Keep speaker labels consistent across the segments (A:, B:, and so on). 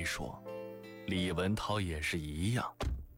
A: 说，李文涛也是一样。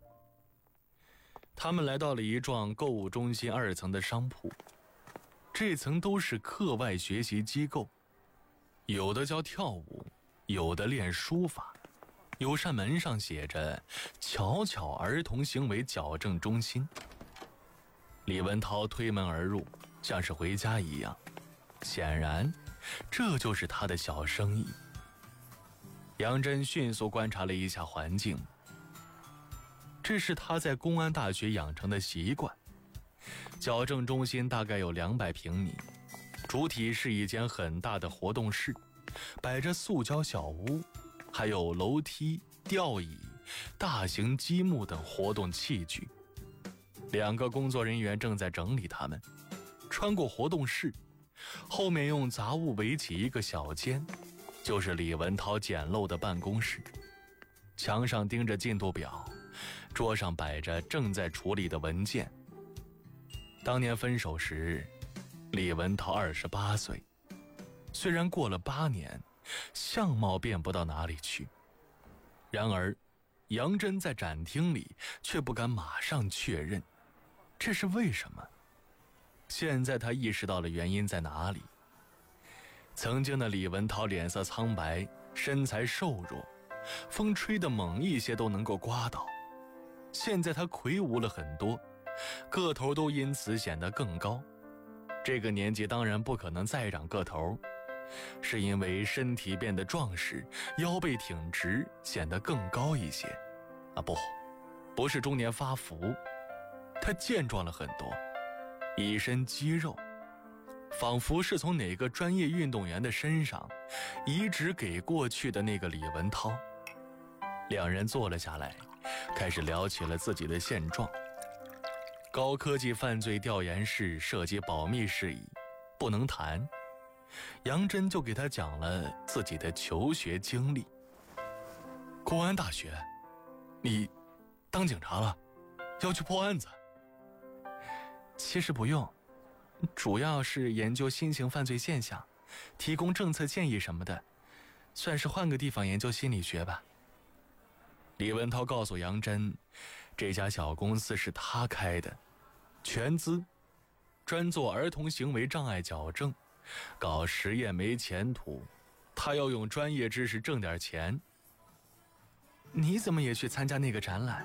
A: 他们来到了一幢购物中心2层的商铺，这层都是课外学习机构，有的教跳舞，有的练书法，有扇门上写着巧巧儿童行为矫正中心。李文涛推门而入，像是回家一样，显然这就是他的小生意。杨真迅速观察了一下环境，这是他在公安大学养成的习惯。矫正中心大概有200平米，主体是一间很大的活动室，摆着塑胶小屋，还有楼梯、吊椅、大型积木等活动器具。2个工作人员正在整理它们。穿过活动室，后面用杂物围起一个小间，就是李文涛简陋的办公室。墙上钉着进度表，桌上摆着正在处理的文件。当年分手时，李文涛28岁，虽然过了8年，相貌变不到哪里去。然而杨真在展厅里却不敢马上确认，这是为什么？现在他意识到了原因在哪里。曾经的李文涛脸色苍白，身材瘦弱，风吹得猛一些都能够刮倒。现在他魁梧了很多，个头都因此显得更高。这个年纪当然不可能再长个头，是因为身体变得壮实，腰背挺直，显得更高一些。不是中年发福，他健壮了很多，一身肌肉，仿佛是从哪个专业运动员的身上移植给过去的那个李文涛。2人坐了下来，开始聊起了自己的现状。高科技犯罪调研室涉及保密事宜，不能谈。杨真就给他讲了自己的求学经历。公安大学，你当警察了，要去破案子？
B: 其实不用，主要是研究新型犯罪现象，提供政策建议什么的，算是换个地方研究心理学吧。
A: 李文涛告诉杨真，这家小公司是他开的，全资，专做儿童行为障碍矫正，搞实验没前途，他要用专业知识挣点钱。
B: 你怎么也去参加那个展览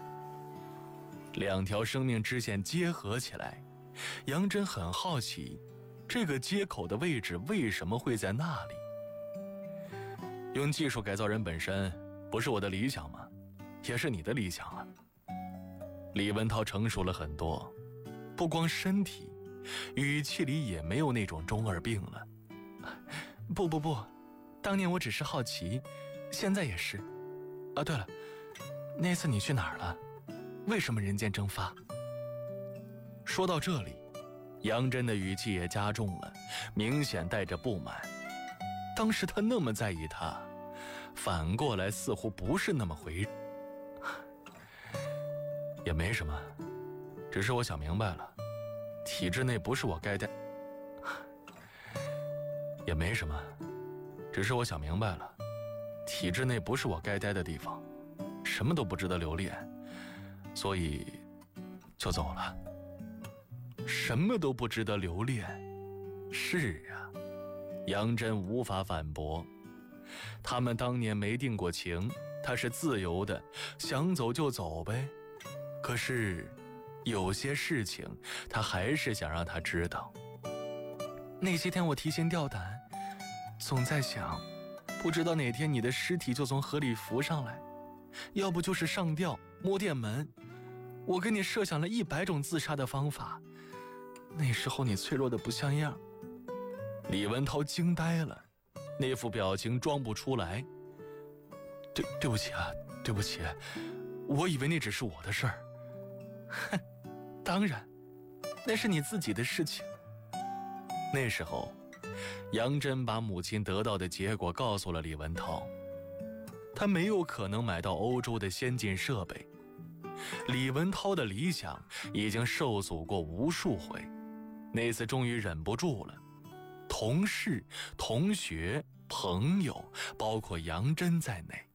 A: ？2条生命支线结合起来，杨真很好奇，这个接口的位置为什么会在那里？用技术改造人本身不是我的理想吗？也是你的理想啊。李文涛成熟了很多，不光身体，语气里也没有那种中二病了。
B: 不，当年我只是好奇，现在也是。对了，那次你去哪儿了？为什么人间蒸发？
A: 说到这里，杨真的语气也加重了，明显带着不满。当时他那么在意他，反过来似乎不是那么回事。也没什么，只是我想明白了，体制内不是我该待。也没什么，只是我想明白了，体制内不是我该待的地方，什么都不值得留恋，所以就走了。什么都不值得留恋？是啊，杨真无法反驳。他们当年没定过情，他是自由的，想走就走呗。可是有些事情他还是想让他知道。
B: 那些天我提心吊胆，总在想，不知道哪天你的尸体就从河里浮上来，要不就是上吊摸电门。我给你设想了100种自杀的方法，那时候你脆弱的不像样。
A: 李文涛惊呆了，那副表情装不出来。对不起啊，对不起，我以为那只是我的事儿。
B: 哼，当然，那是你自己的事情。
A: 那时候，杨真把母亲得到的结果告诉了李文涛。他没有可能买到欧洲的先进设备，李文涛的理想已经受阻过无数回，那次终于忍不住了。同事、同学、朋友，包括杨真在内，